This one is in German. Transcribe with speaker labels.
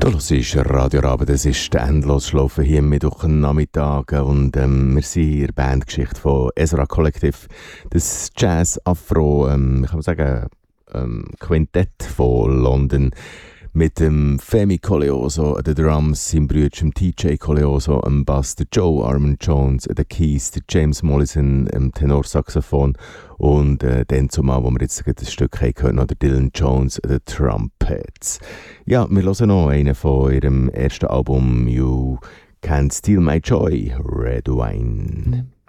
Speaker 1: Das ist Radio Rabe, das ist der Endlosschlafen hier am Mittwochnachmittag und wir sind in der Bandgeschichte von Ezra Collective, das Jazz-Afro, ich kann sagen, Quintett von London mit dem Femi Coleoso an den Drums, seinem Bruder TJ Coleoso am Bass, der Joe Armand Jones an den Keys, der James Mollison am Tenorsaxophon und dann zumal, wo wir jetzt das Stück haben gehört, noch der Dylan Jones an den Trumpets. Ja, wir hören noch einen von ihrem ersten Album «You Can't Steal My Joy», «Red Wine».